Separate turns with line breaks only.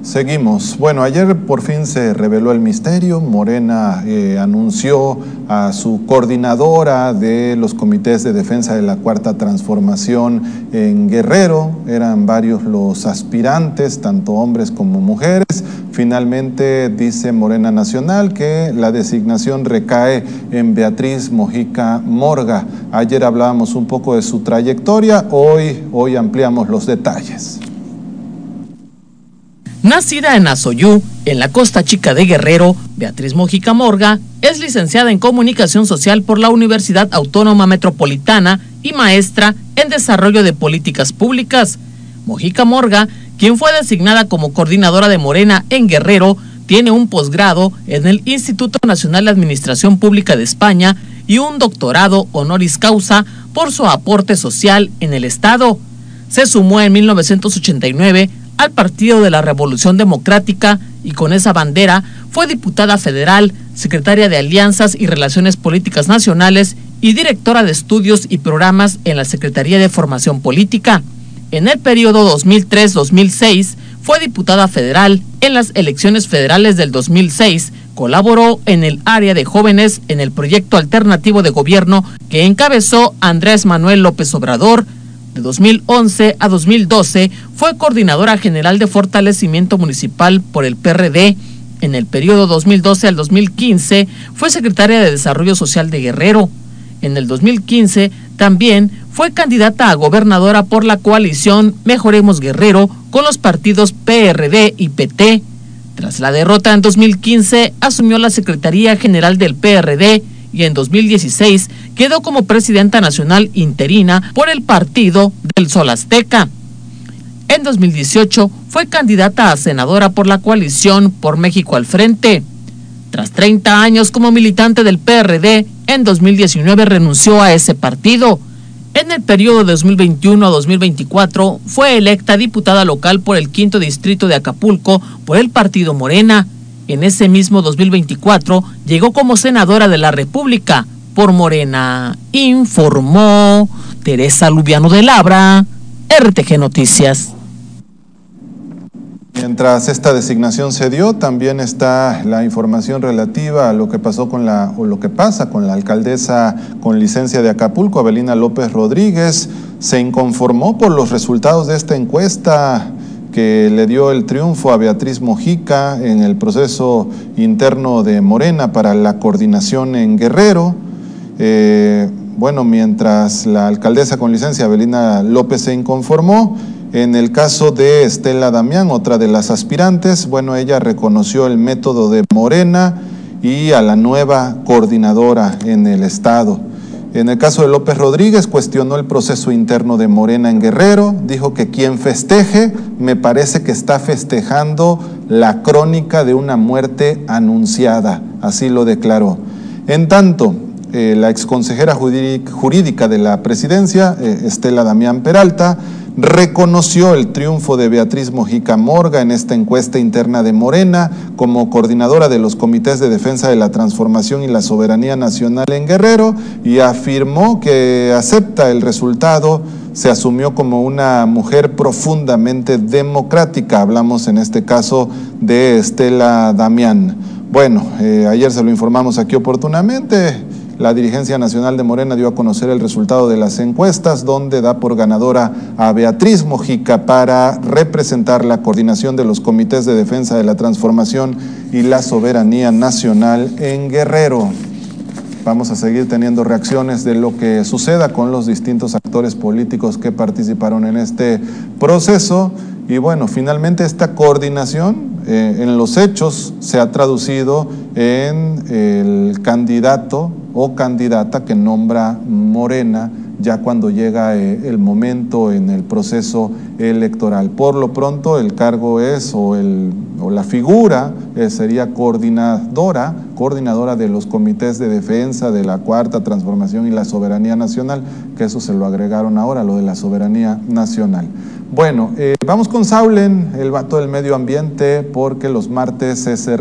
Seguimos. Bueno, ayer por fin se reveló el misterio. Morena anunció a su coordinadora de los comités de defensa de la Cuarta Transformación en Guerrero. Eran varios los aspirantes, tanto hombres como mujeres. Finalmente dice Morena Nacional que la designación recae en Beatriz Mojica Morga. Ayer hablábamos un poco de su trayectoria, hoy ampliamos los detalles.
Nacida en Azoyú, en la Costa Chica de Guerrero, Beatriz Mojica Morga es licenciada en Comunicación Social por la Universidad Autónoma Metropolitana y maestra en Desarrollo de Políticas Públicas. Mojica Morga, quien fue designada como coordinadora de Morena en Guerrero, tiene un posgrado en el Instituto Nacional de Administración Pública de España y un doctorado honoris causa por su aporte social en el Estado. Se sumó en 1989 al Partido de la Revolución Democrática y con esa bandera fue diputada federal, secretaria de Alianzas y Relaciones Políticas Nacionales y directora de Estudios y Programas en la Secretaría de Formación Política. En el periodo 2003-2006 fue diputada federal. En las elecciones federales del 2006 colaboró en el área de jóvenes en el proyecto alternativo de gobierno que encabezó Andrés Manuel López Obrador. De 2011 a 2012 fue coordinadora general de fortalecimiento municipal por el PRD. En el periodo 2012 al 2015 fue secretaria de Desarrollo Social de Guerrero. En el 2015 también fue candidata a gobernadora por la coalición Mejoremos Guerrero con los partidos PRD y PT. Tras la derrota en 2015 asumió la Secretaría General del PRD y en 2016 quedó como presidenta nacional interina por el Partido del Sol Azteca. En 2018 fue candidata a senadora por la coalición Por México al Frente. Tras 30 años como militante del PRD, en 2019 renunció a ese partido. En el periodo de 2021 a 2024 fue electa diputada local por el 5º distrito de Acapulco por el partido Morena. En ese mismo 2024 llegó como senadora de la República por Morena, informó Teresa Lubiano de Labra, RTG Noticias.
Mientras esta designación se dio, también está la información relativa a lo que pasó lo que pasa con la alcaldesa con licencia de Acapulco, Avelina López Rodríguez. Se inconformó por los resultados de esta encuesta que le dio el triunfo a Beatriz Mojica en el proceso interno de Morena para la coordinación en Guerrero. Mientras la alcaldesa con licencia, Avelina López, se inconformó, en el caso de Estela Damián, otra de las aspirantes, ella reconoció el método de Morena y a la nueva coordinadora en el Estado. En el caso de López Rodríguez, cuestionó el proceso interno de Morena en Guerrero, dijo que quien festeje, me parece que está festejando la crónica de una muerte anunciada, así lo declaró. En tanto, la exconsejera jurídica de la presidencia, Estela Damián Peralta, reconoció el triunfo de Beatriz Mojica Morga en esta encuesta interna de Morena como coordinadora de los comités de defensa de la transformación y la soberanía nacional en Guerrero y afirmó que acepta el resultado. Se asumió como una mujer profundamente democrática. Hablamos en este caso de Estela Damián. Ayer se lo informamos aquí oportunamente. La dirigencia nacional de Morena dio a conocer el resultado de las encuestas, donde da por ganadora a Beatriz Mojica para representar la coordinación de los comités de defensa de la transformación y la soberanía nacional en Guerrero. Vamos a seguir teniendo reacciones de lo que suceda con los distintos actores políticos que participaron en este proceso. Y finalmente esta coordinación en los hechos se ha traducido en el candidato o candidata que nombra Morena ya cuando llega el momento en el proceso electoral. Por lo pronto el cargo es, o la figura sería coordinadora de los comités de defensa de la Cuarta Transformación y la soberanía nacional, que eso se lo agregaron ahora, lo de la soberanía nacional. Vamos con Saulen, el vato del medio ambiente, porque los martes se